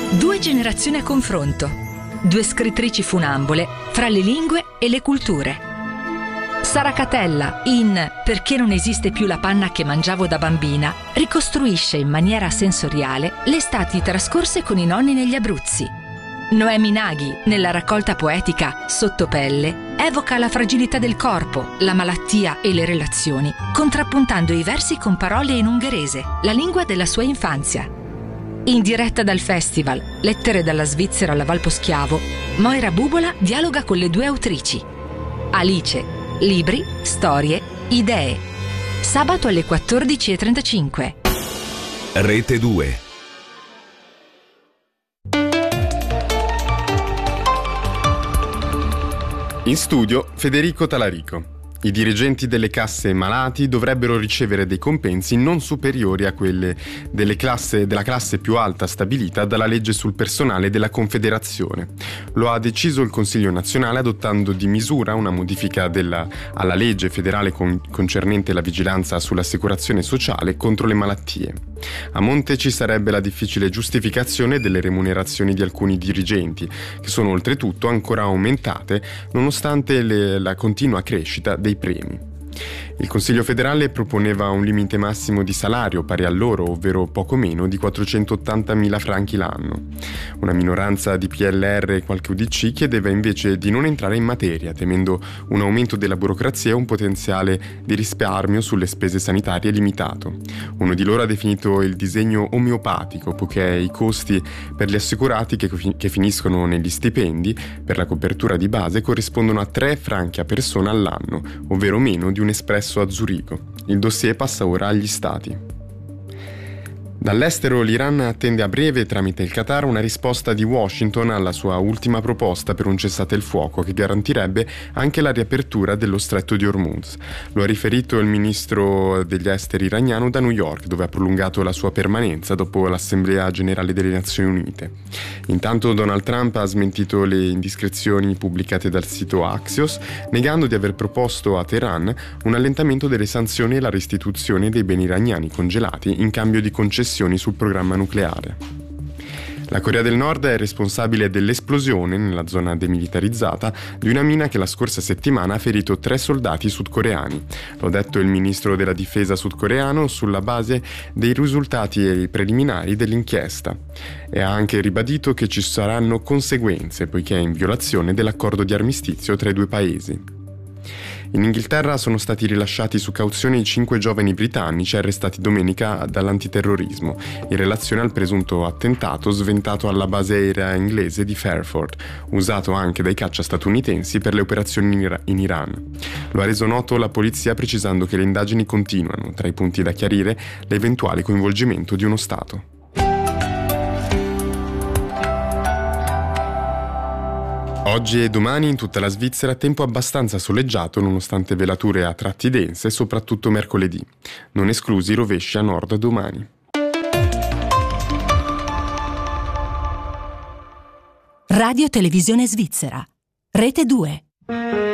Due generazioni a confronto, due scrittrici funambole fra le lingue e le culture. Sara Catella, in Perché non esiste più la panna che mangiavo da bambina, ricostruisce in maniera sensoriale le estati trascorse con i nonni negli Abruzzi. Noemi Naghi, nella raccolta poetica Sottopelle, evoca la fragilità del corpo, la malattia e le relazioni, contrappuntando i versi con parole in ungherese, la lingua della sua infanzia. In diretta dal festival Lettere dalla Svizzera alla Valposchiavo, Moira Bubola dialoga con le due autrici. Alice, libri, storie, idee. Sabato alle 14:35. Rete 2. In studio Federico Talarico. I dirigenti delle casse malati dovrebbero ricevere dei compensi non superiori a quelle della classe più alta stabilita dalla legge sul personale della Confederazione. Lo ha deciso il Consiglio nazionale adottando di misura una modifica alla legge federale concernente la vigilanza sull'assicurazione sociale contro le malattie. A monte ci sarebbe la difficile giustificazione delle remunerazioni di alcuni dirigenti, che sono oltretutto ancora aumentate nonostante la continua crescita dei premi. Il Consiglio federale proponeva un limite massimo di salario pari a loro, ovvero poco meno di 480.000 franchi l'anno. Una minoranza di PLR e qualche UDC chiedeva invece di non entrare in materia, temendo un aumento della burocrazia e un potenziale di risparmio sulle spese sanitarie limitato. Uno di loro ha definito il disegno omeopatico, poiché i costi per gli assicurati che finiscono negli stipendi per la copertura di base corrispondono a 3 franchi a persona all'anno, ovvero meno di un espresso a Zurigo. Il dossier passa ora agli Stati. Dall'estero l'Iran attende a breve, tramite il Qatar, una risposta di Washington alla sua ultima proposta per un cessate-il-fuoco che garantirebbe anche la riapertura dello stretto di Hormuz. Lo ha riferito il ministro degli esteri iraniano da New York, dove ha prolungato la sua permanenza dopo l'Assemblea Generale delle Nazioni Unite. Intanto Donald Trump ha smentito le indiscrezioni pubblicate dal sito Axios, negando di aver proposto a Teheran un allentamento delle sanzioni e la restituzione dei beni iraniani congelati in cambio di concessioni sul programma nucleare. La Corea del Nord è responsabile dell'esplosione nella zona demilitarizzata di una mina che la scorsa settimana ha ferito 3 soldati sudcoreani. Lo ha detto il ministro della difesa sudcoreano sulla base dei risultati preliminari dell'inchiesta e ha anche ribadito che ci saranno conseguenze poiché è in violazione dell'accordo di armistizio tra i due paesi. In Inghilterra sono stati rilasciati su cauzione i 5 giovani britannici arrestati domenica dall'antiterrorismo in relazione al presunto attentato sventato alla base aerea inglese di Fairford, usato anche dai caccia statunitensi per le operazioni in Iran. Lo ha reso noto la polizia precisando che le indagini continuano, tra i punti da chiarire l'eventuale coinvolgimento di uno Stato. Oggi e domani in tutta la Svizzera tempo abbastanza soleggiato nonostante velature a tratti dense, soprattutto mercoledì. Non esclusi rovesci a nord domani. Radio Televisione Svizzera. Rete 2.